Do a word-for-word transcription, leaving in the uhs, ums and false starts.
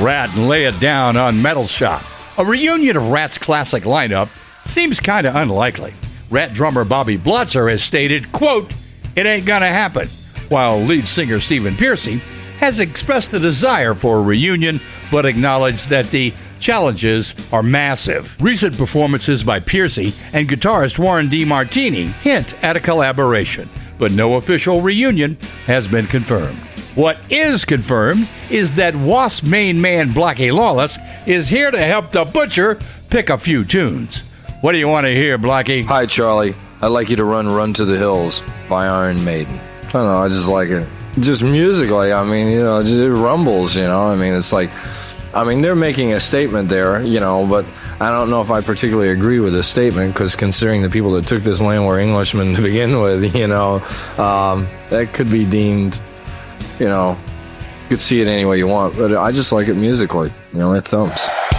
Rat and lay it down on Metal Shop. A reunion of Rat's classic lineup seems kind of unlikely. Rat drummer Bobby Blotzer has stated, quote, "It ain't gonna happen," while lead singer Stephen Pearcy has expressed the desire for a reunion, but acknowledged that the challenges are massive. Recent performances by Pearcy and guitarist Warren DeMartini hint at a collaboration, but no official reunion has been confirmed. What is confirmed is that Wasp main man Blackie Lawless is here to help the Butcher pick a few tunes. What do you want to hear, Blackie? Hi, Charlie. I'd like you to run Run to the Hills by Iron Maiden. I don't know, I just like it. Just musically, I mean, you know, just, it rumbles, you know, I mean, it's like, I mean, they're making a statement there, you know, but I don't know if I particularly agree with this statement, because considering the people that took this land were Englishmen to begin with, you know, um, that could be deemed, you know, you could see it any way you want, but I just like it musically, you know, it thumps.